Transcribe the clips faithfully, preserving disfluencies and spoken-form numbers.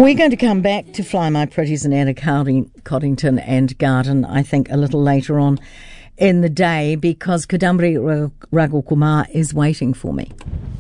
We're going to come back to Fly My Pretties and Anna Coddington and Garden, I think, a little later on in the day, because Kadambari Raghul is waiting for me.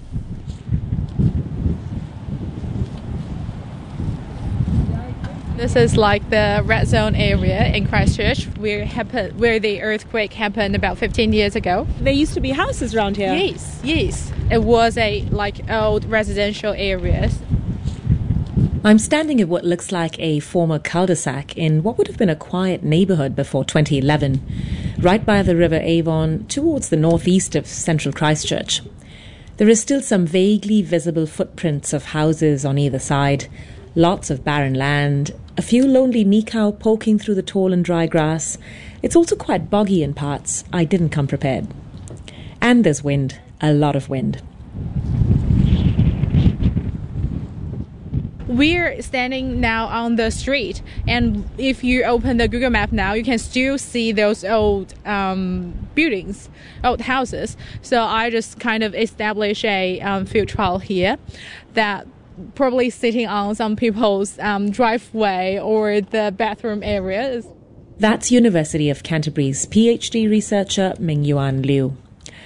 This is like the red zone area in Christchurch where happen, where the earthquake happened about fifteen years ago. There used to be houses around here. Yes, yes. It was a like old residential areas. I'm standing at what looks like a former cul-de-sac in what would have been a quiet neighbourhood before twenty eleven, right by the River Avon towards the northeast of central Christchurch. There is still some vaguely visible footprints of houses on either side, lots of barren land, a few lonely mee-cow poking through the tall and dry grass. It's also quite boggy in parts. I didn't come prepared. And there's wind, a lot of wind. We're standing now on the street, and if you open the Google Map now, you can still see those old um, buildings, old houses. So I just kind of established a um, field trial here that probably sitting on some people's um, driveway or the bathroom areas. That's University of Canterbury's PhD researcher Ming Yuan Liu.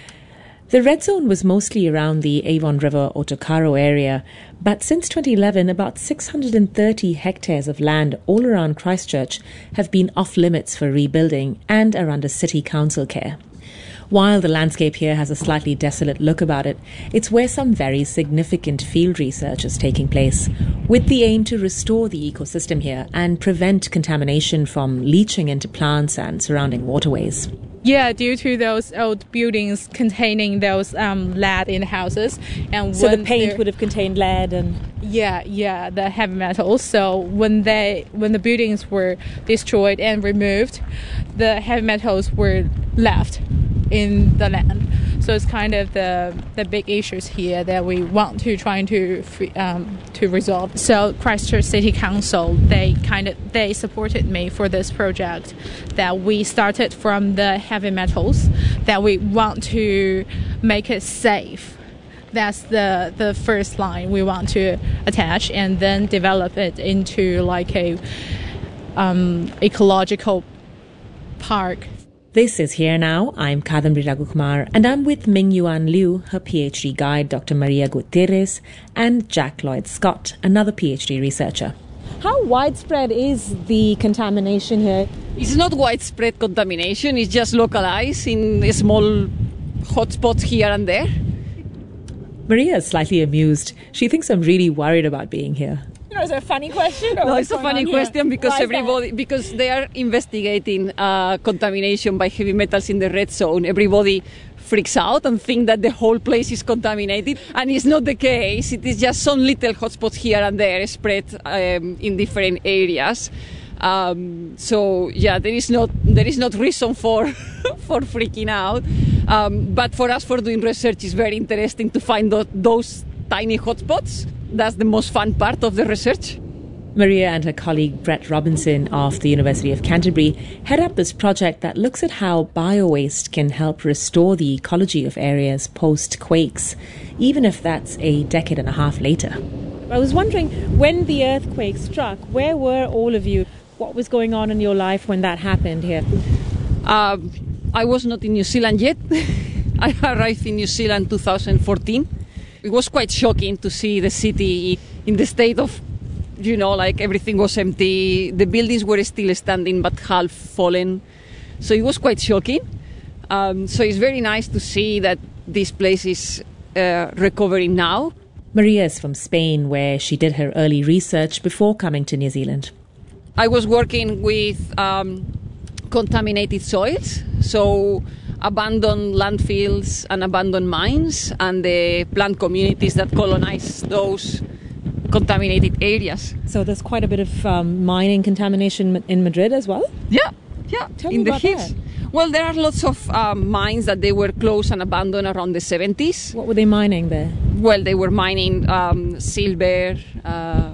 The red zone was mostly around the Avon River Otokaro area, but since twenty eleven, about six hundred thirty hectares of land all around Christchurch have been off limits for rebuilding and are under city council care. While the landscape here has a slightly desolate look about it, it's where some very significant field research is taking place, with the aim to restore the ecosystem here and prevent contamination from leaching into plants and surrounding waterways. Yeah, due to those old buildings containing those um, lead in the houses. And so the paint would have contained lead and... Yeah, yeah, the heavy metals. So when they when the buildings were destroyed and removed, the heavy metals were left in the land. So it's kind of the the big issues here that we want to try to um, to resolve. So Christchurch City Council, they kind of they supported me for this project. That we started from the heavy metals. That we want to make it safe. That's the the first line we want to attach, and then develop it into like a um, ecological park. This is Here Now. I'm Kadambari Raghul, and I'm with Ming Yuan Liu, her PhD guide, Doctor Maria Gutierrez, and Jack Lloyd Scott, another PhD researcher. How widespread is the contamination here? It's not widespread contamination, it's just localized in small hotspots here and there. Maria is slightly amused. She thinks I'm really worried about being here. You know, is it a funny question? Or no, it's a funny question because Why everybody because they are investigating uh, contamination by heavy metals in the red zone. Everybody freaks out and think that the whole place is contaminated, and it's not the case. It is just some little hotspots here and there spread um, in different areas. Um, so yeah, there is not there is not reason for for freaking out. Um, but for us, for doing research, it's very interesting to find th- those tiny hotspots. That's the most fun part of the research. Maria and her colleague Brett Robinson of the University of Canterbury head up this project that looks at how bio-waste can help restore the ecology of areas post-quakes, even if that's a decade and a half later. I was wondering, when the earthquake struck, where were all of you? What was going on in your life when that happened here? Uh, I was not in New Zealand yet. I arrived in New Zealand in two thousand fourteen. It was quite shocking to see the city in the state of, you know, like everything was empty. The buildings were still standing but half fallen. So it was quite shocking. Um, so it's very nice to see that this place is uh, recovering now. Maria is from Spain, where she did her early research before coming to New Zealand. I was working with um, contaminated soils, so abandoned landfills and abandoned mines and the plant communities that colonize those contaminated areas. So there's quite a bit of um, mining contamination in Madrid as well? Yeah, yeah. Tell in me the about hills. that. Well, there are lots of um, mines that they were closed and abandoned around the seventies. What were they mining there? Well, they were mining um, silver, uh,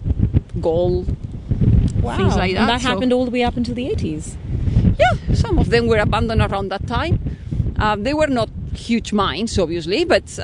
gold, wow. things like that. And that so, happened all the way up until the eighties? Yeah, some of them were abandoned around that time. Uh, they were not huge mines, obviously, but